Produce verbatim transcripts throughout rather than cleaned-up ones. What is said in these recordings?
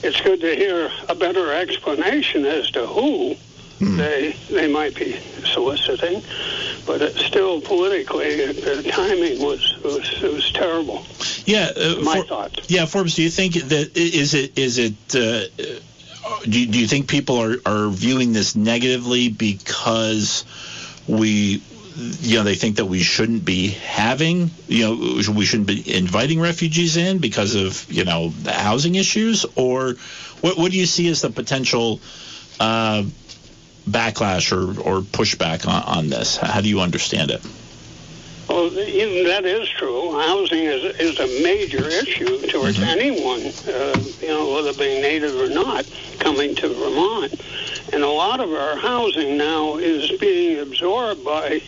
it's good to hear a better explanation as to who hmm. they they might be soliciting. But it's still politically, the timing was was, was terrible. Yeah, uh, my for, thoughts. Yeah, Forbes, do you think that is it is it? Uh, do you, do you think people are, are viewing this negatively because we, you know, they think that we shouldn't be having, you know, we shouldn't be inviting refugees in because of, you know, the housing issues, or what what do you see as the potential uh, backlash or, or pushback on, on this? How do you understand it? Well, even that is true. Housing is is a major issue towards mm-hmm. anyone, uh, you know, whether being native or not, coming to Vermont. And a lot of our housing now is being absorbed by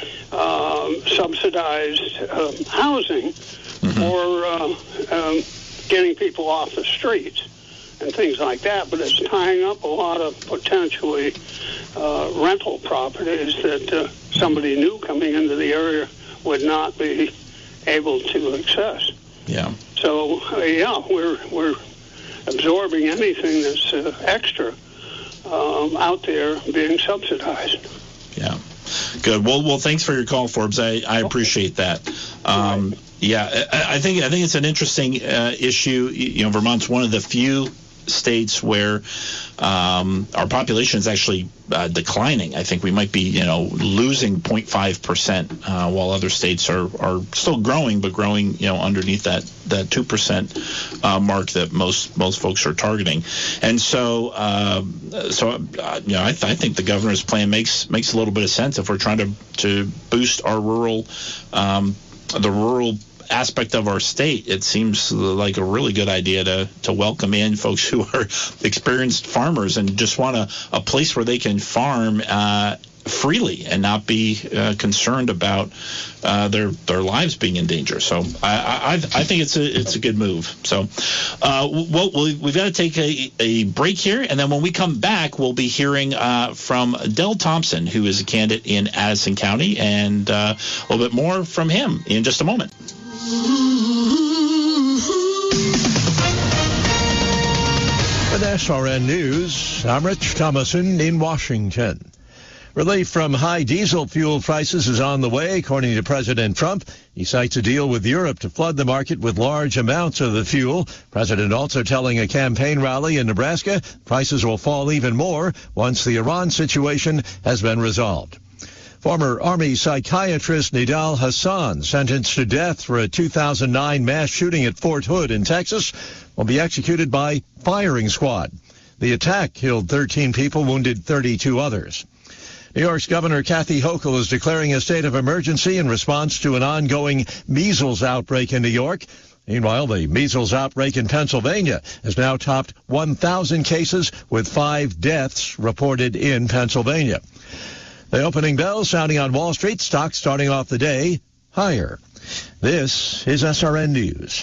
uh, subsidized uh, housing mm-hmm. or uh, um, getting people off the streets and things like that. But it's tying up a lot of potentially uh, rental properties that uh, somebody new coming into the area would not be able to access. Yeah. So uh, yeah, we're we're absorbing anything that's uh, extra um, out there being subsidized. Yeah. Good. Well, well, thanks for your call, Forbes. I, I appreciate that. Um, right. Yeah, I, I think I think it's an interesting uh, issue. You know, Vermont's one of the few states where um, our population is actually uh, declining. I think we might be, you know, losing zero point five percent, uh, while other states are, are still growing, but growing, you know, underneath that that two percent uh, mark that most most folks are targeting. And so, uh, so uh, you know, I, th- I think the governor's plan makes makes a little bit of sense if we're trying to to boost our rural, um, the rural aspect of our state. It seems like a really good idea to to welcome in folks who are experienced farmers and just want a, a place where they can farm uh, freely and not be uh, concerned about uh, their their lives being in danger. So I I, I think it's a it's a good move. So uh, well, we've got to take a, a break here, and then when we come back, we'll be hearing uh, from Del Thompson, who is a candidate in Addison County, and uh, a little bit more from him in just a moment. With S R N News, I'm Rich Thomason in Washington. Relief from high diesel fuel prices is on the way, according to President Trump. He cites a deal with Europe to flood the market with large amounts of the fuel. President also telling a campaign rally in Nebraska prices will fall even more once the Iran situation has been resolved. Former Army psychiatrist Nidal Hassan, sentenced to death for a two thousand nine mass shooting at Fort Hood in Texas, will be executed by firing squad. The attack killed thirteen people, wounded thirty-two others. New York's Governor Kathy Hochul is declaring a state of emergency in response to an ongoing measles outbreak in New York. Meanwhile, the measles outbreak in Pennsylvania has now topped one thousand cases, with five deaths reported in Pennsylvania. The opening bell sounding on Wall Street, stocks starting off the day higher. This is S R N News.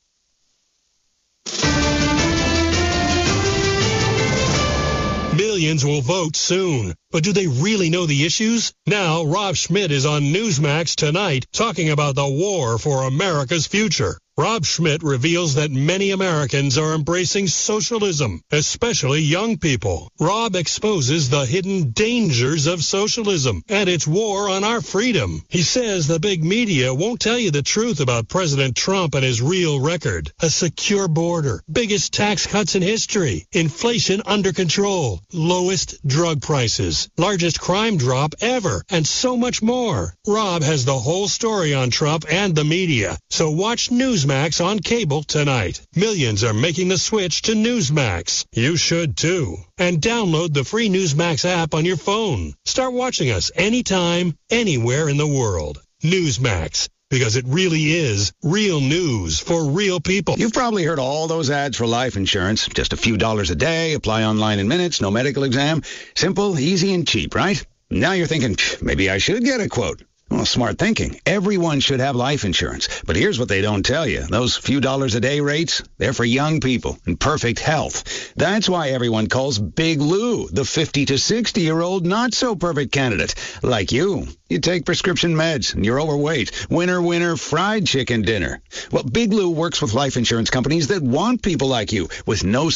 Millions will vote soon, but do they really know the issues? Now, Rob Schmidt is on Newsmax tonight talking about the war for America's future. Rob Schmidt reveals that many Americans are embracing socialism, especially young people. Rob exposes the hidden dangers of socialism and its war on our freedom. He says the big media won't tell you the truth about President Trump and his real record. A secure border, biggest tax cuts in history, inflation under control, lowest drug prices, largest crime drop ever, and so much more. Rob has the whole story on Trump and the media, so watch Newsmax on cable tonight. Millions are making the switch to Newsmax. You should too. And download the free Newsmax app on your phone. Start watching us anytime, anywhere in the world. Newsmax, because it really is real news for real people. You've probably heard all those ads for life insurance. Just a few dollars a day, apply online in minutes, no medical exam. Simple, easy, and cheap, right? Now you're thinking, maybe I should get a quote. Well, smart thinking. Everyone should have life insurance. But here's what they don't tell you. Those few dollars a day rates, they're for young people in perfect health. That's why everyone calls Big Lou the fifty to sixty-year-old not-so-perfect candidate. Like you. You take prescription meds and you're overweight. Winner, winner, fried chicken dinner. Well, Big Lou works with life insurance companies that want people like you with no